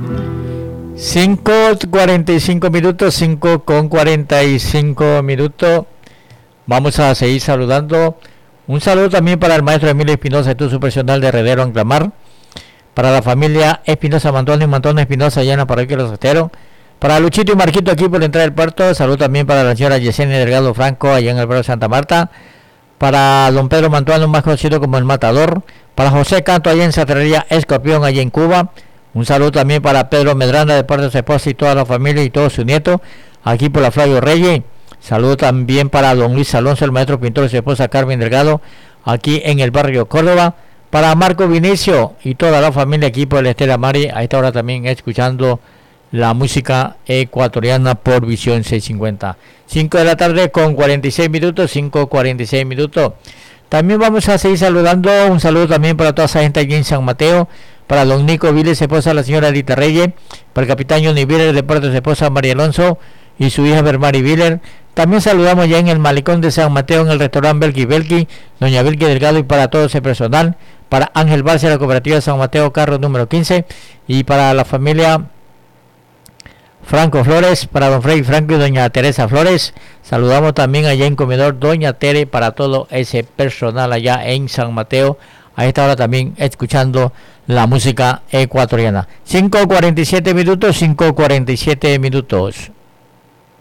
5:45 minutos, 5:45 minutos. Vamos a seguir saludando. Un saludo también para el maestro Emilio Espinosa, estudio personal de Heredero Anclamar. Para la familia Espinosa Mantón y Mantón Espinosa allá en la parroquia de Los Esteros. Para Luchito y Marquito aquí por la entrada del puerto. Saludo también para la señora Yesenia Delgado Franco allá en el pueblo de Santa Marta. Para don Pedro Mantuano, más conocido como el Matador. Para José Canto allá en Saterrería Escorpión allá en Cuba. Un saludo también para Pedro Medranda de parte de su esposa y toda la familia y todos sus nietos aquí por la Flavio Reyes. Saludo también para don Luis Alonso, el maestro pintor, y su esposa Carmen Delgado aquí en el barrio Córdoba. Para Marco Vinicio y toda la familia aquí por el Estela Mari, a esta hora también escuchando la música ecuatoriana por Visión 650. 5 de la tarde con 46 minutos, 5:46 minutos. También vamos a seguir saludando, un saludo también para toda esa gente allí en San Mateo, para don Nico Viles, esposa la señora Edita Reyes, para el capitán Johnny Viler de parte de su esposa María Alonso y su hija Bermari Viler. También saludamos ya en el malecón de San Mateo, en el restaurante Belki, doña Belki Delgado y para todo ese personal, para Ángel Barcia, la cooperativa de San Mateo, carro número 15, y para la familia Franco Flores, para don Freddy Franco y doña Teresa Flores. Saludamos también allá en comedor doña Tere, para todo ese personal allá en San Mateo, a esta hora también escuchando la música ecuatoriana. 5:47 minutos, 5:47 minutos.